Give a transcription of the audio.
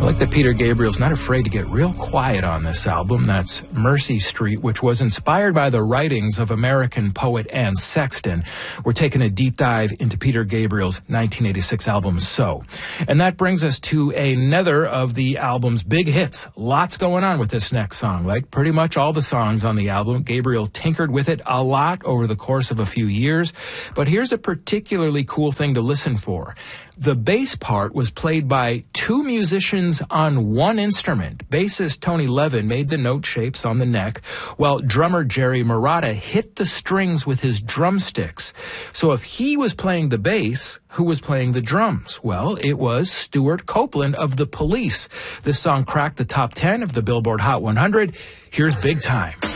like that Peter Gabriel's not afraid to get real quiet on this album. That's Mercy Street, which was inspired by the writings of American poet Anne Sexton. We're taking a deep dive into Peter Gabriel's 1986 album, So. And that brings us to another of the album's big hits. Lots going on with this next song. Like pretty much all the songs on the album, Gabriel tinkered with it a lot over the course of a few years. But here's a particularly cool thing to listen for. The bass part was played by two musicians on one instrument. Bassist Tony Levin made the note shapes on the neck, while drummer Jerry Marotta hit the strings with his drumsticks. So if he was playing the bass, who was playing the drums? Well, it was Stuart Copeland of The Police. This song cracked the top 10 of the Billboard Hot 100. Here's Big Time.